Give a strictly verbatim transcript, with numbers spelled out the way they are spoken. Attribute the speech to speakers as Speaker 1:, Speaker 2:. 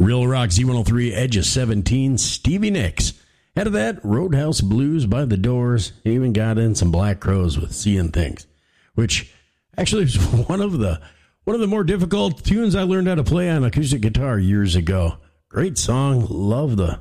Speaker 1: Real Rock Z one oh three, Edge of seventeen, Stevie Nicks. Out of that, Roadhouse Blues by The Doors. Even got in some Black Crowes with Seeing Things, which actually was one of the one of the more difficult tunes I learned how to play on acoustic guitar years ago. Great song. Love the